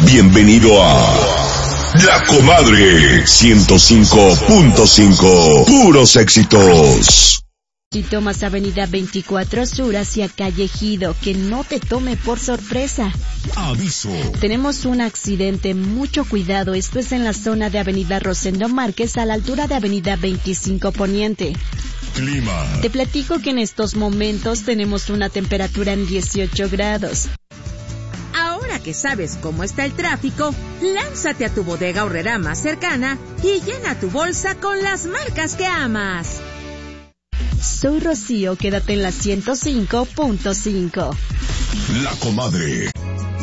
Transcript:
Bienvenido a La Comadre 105.5. Puros éxitos. Si tomas Avenida 24 Sur hacia Calle Ejido, que no te tome por sorpresa. Aviso. Tenemos un accidente, mucho cuidado. Esto es en la zona de Avenida Rosendo Márquez, a la altura de Avenida 25 Poniente. Clima. Te platico que en estos momentos tenemos una temperatura en 18 grados. Ahora que sabes cómo está el tráfico, lánzate a tu bodega horrera más cercana y llena tu bolsa con las marcas que amas. Soy Rocío, quédate en la 105.5. La Comadre.